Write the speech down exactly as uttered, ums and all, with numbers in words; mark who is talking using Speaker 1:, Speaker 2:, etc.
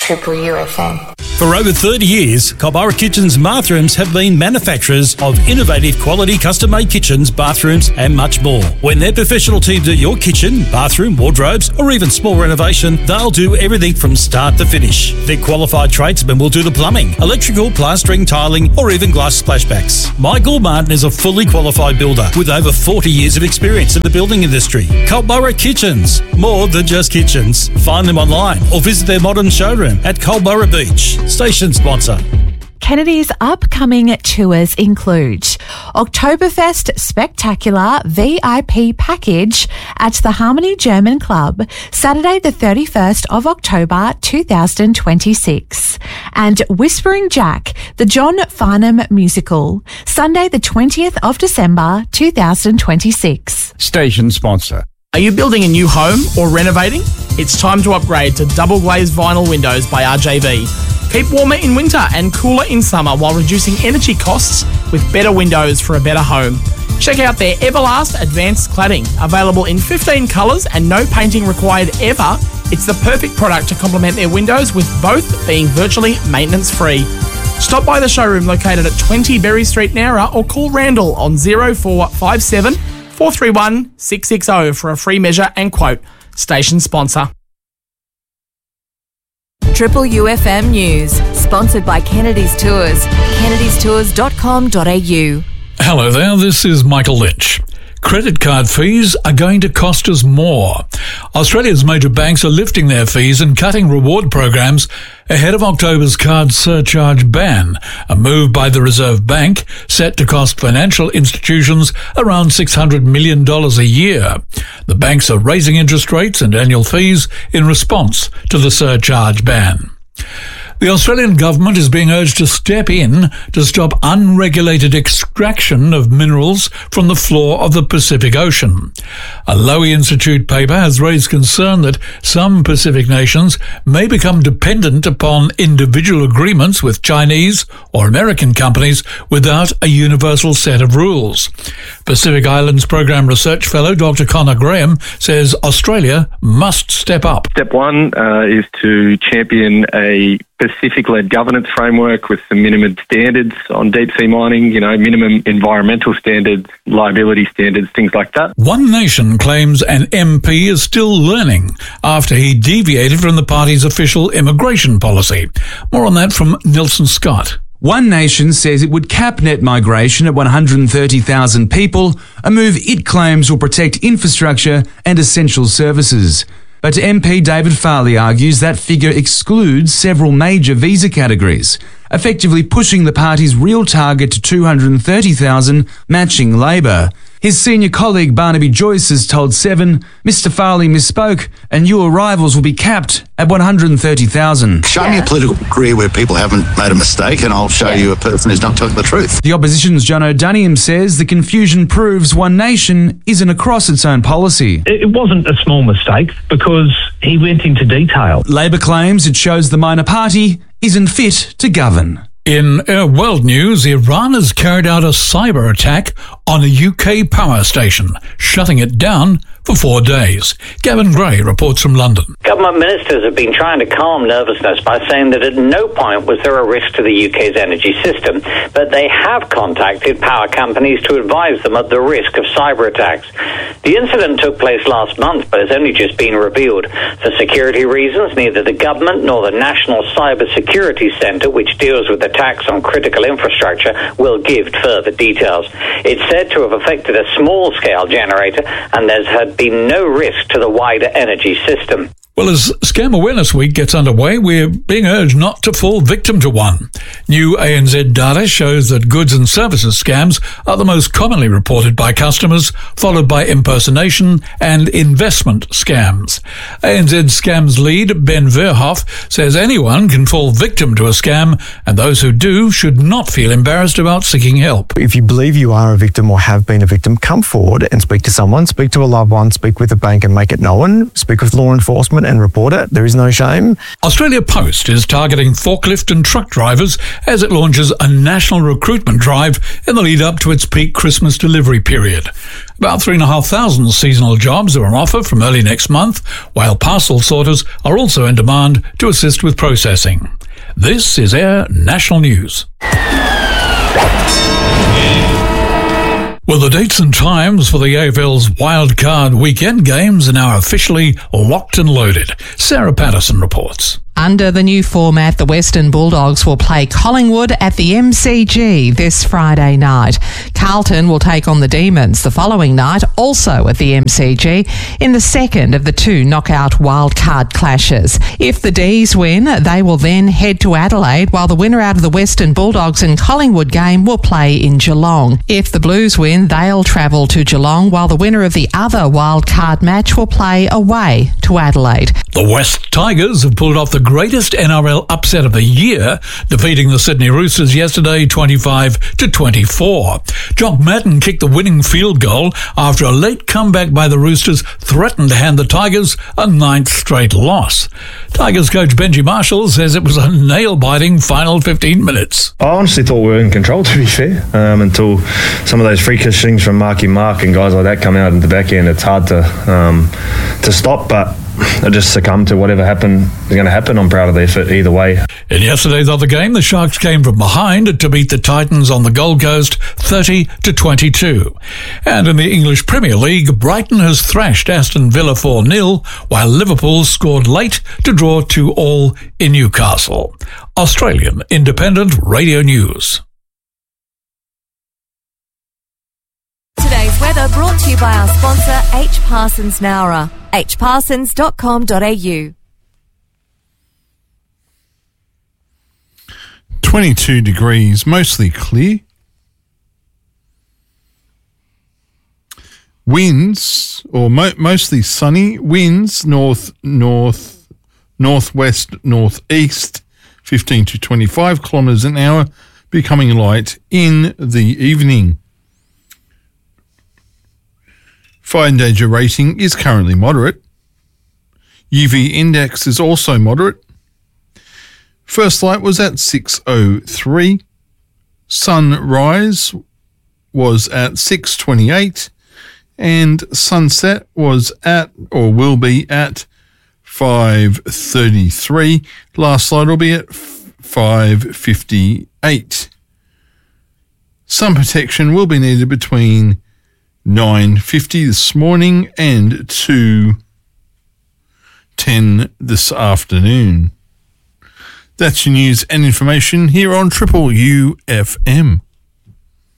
Speaker 1: Triple U F M.
Speaker 2: For over thirty years, Culburra Kitchens Bathrooms have been manufacturers of innovative quality custom-made kitchens, bathrooms and much more. When their professional team do your kitchen, bathroom, wardrobes or even small renovation, they'll do everything from start to finish. Their qualified tradesmen will do the plumbing, electrical, plastering, tiling or even glass splashbacks. Michael Martin is a fully qualified builder with over forty years of experience in the building industry. Culburra Kitchens, more than just kitchens. Find them online or visit their modern showroom at Culburra Beach. Station sponsor.
Speaker 3: Kennedy's upcoming tours include Oktoberfest Spectacular V I P Package at the Harmony German Club, Saturday the thirty-first of October two thousand twenty-six, and Whispering Jack, the John Farnham Musical, Sunday the twentieth of December two thousand twenty-six.
Speaker 4: Station sponsor.
Speaker 5: Are you building a new home or renovating? It's time to upgrade to double glazed vinyl windows by R J V. Keep warmer in winter and cooler in summer while reducing energy costs with better windows for a better home. Check out their Everlast Advanced Cladding, available in fifteen colours and no painting required ever. It's the perfect product to complement their windows, with both being virtually maintenance free. Stop by the showroom located at twenty Berry Street, Nowra, or call Randall on zero four five seven, four three one, six six zero for a free measure and quote. Station sponsor.
Speaker 6: Triple U F M News, sponsored by Kennedy's Tours, kennedys tours dot com dot a u.
Speaker 7: Hello there, this is Michael Lynch. Credit card fees are going to cost us more. Australia's major banks are lifting their fees and cutting reward programs ahead of October's card surcharge ban, a move by the Reserve Bank set to cost financial institutions around six hundred million dollars a year. The banks are raising interest rates and annual fees in response to the surcharge ban. The Australian government is being urged to step in to stop unregulated extraction of minerals from the floor of the Pacific Ocean. A Lowy Institute paper has raised concern that some Pacific nations may become dependent upon individual agreements with Chinese or American companies without a universal set of rules. Pacific Islands Program Research Fellow Doctor Connor Graham says Australia must step up.
Speaker 8: Step one uh, is to champion a Pacific-led governance framework with some minimum standards on deep-sea mining, you know, minimum environmental standards, liability standards, things like that.
Speaker 7: One Nation claims an M P is still learning after he deviated from the party's official immigration policy. More on that from Nelson Scott.
Speaker 9: One Nation says it would cap net migration at one hundred thirty thousand people, a move it claims will protect infrastructure and essential services. But M P David Farley argues that figure excludes several major visa categories, effectively pushing the party's real target to two hundred thirty thousand, matching Labor. His senior colleague Barnaby Joyce has told Seven, Mister Farley misspoke and new arrivals will be capped at one hundred thirty thousand.
Speaker 10: Show me a political career where people haven't made a mistake and I'll show you a person who's not telling the truth.
Speaker 9: The opposition's John O'Duniam says the confusion proves One Nation isn't across its own policy.
Speaker 11: It wasn't a small mistake because he went into detail.
Speaker 9: Labor claims it shows the minor party isn't fit to govern.
Speaker 7: In uh, world news, Iran has carried out a cyber attack on a U K power station, shutting it down for four days. Gavin Gray reports from London.
Speaker 12: Government ministers have been trying to calm nervousness by saying that at no point was there a risk to the U K's energy system, but they have contacted power companies to advise them of the risk of cyber attacks. The incident took place last month, but has only just been revealed. For security reasons, neither the government nor the National Cyber Security Centre, which deals with attacks on critical infrastructure, will give further details. It's said to have affected a small-scale generator, and there's had been no risk to the wider energy system.
Speaker 7: Well, as Scam Awareness Week gets underway, we're being urged not to fall victim to one. New A N Z data shows that goods and services scams are the most commonly reported by customers, followed by impersonation and investment scams. A N Z Scams lead, Ben Verhoff, says anyone can fall victim to a scam, and those who do should not feel embarrassed about seeking help.
Speaker 13: If you believe you are a victim or have been a victim, come forward and speak to someone, speak to a loved one, speak with a bank and make it known, speak with law enforcement, it and report it. There is no shame.
Speaker 7: Australia Post is targeting forklift and truck drivers as it launches a national recruitment drive in the lead up to its peak Christmas delivery period. About three thousand five hundred seasonal jobs are on offer from early next month, while parcel sorters are also in demand to assist with processing. This is Air National News. Well, the dates and times for the A F L's wildcard weekend games are now officially locked and loaded. Sarah Patterson reports.
Speaker 1: Under the new format, the Western Bulldogs will play Collingwood at the M C G this Friday night. Carlton will take on the Demons the following night, also at the M C G, in the second of the two knockout wildcard clashes. If the D's win, they will then head to Adelaide, while the winner out of the Western Bulldogs and Collingwood game will play in Geelong. If the Blues win, they'll travel to Geelong, while the winner of the other wildcard match will play away to Adelaide.
Speaker 7: The West Tigers have pulled off the greatest N R L upset of the year, defeating the Sydney Roosters yesterday twenty-five to twenty-four. Jock Madden kicked the winning field goal after a late comeback by the Roosters threatened to hand the Tigers a ninth straight loss. Tigers coach Benji Marshall says it was a nail-biting final fifteen minutes.
Speaker 4: I honestly thought we were in control, to be fair, um, until some of those freakish things from Marky Mark and guys like that come out in the back end. It's hard to um, to stop, but I just succumbed to whatever happened is going to happen. I'm proud of the effort either way.
Speaker 7: In yesterday's other game, the Sharks came from behind to beat the Titans on the Gold Coast thirty to twenty-two. And in the English Premier League, Brighton has thrashed Aston Villa four nil, while Liverpool scored late to draw two all in Newcastle. Australian Independent Radio News.
Speaker 6: Today's weather brought to you by our sponsor, H. Parsons Nowra. h parsons dot com dot a u.
Speaker 14: twenty-two degrees, mostly clear. Winds, or mo- mostly sunny. Winds north, north, northwest, northeast, fifteen to twenty-five kilometres an hour, becoming light in the evening. Fire danger rating is currently moderate. U V index is also moderate. First light was at six oh three. Sunrise was at six twenty-eight. And sunset was at, or will be at, five thirty-three. Last light will be at five fifty-eight. Sun protection will be needed between nine fifty this morning and two ten this afternoon. That's your news and information here on Triple U F M.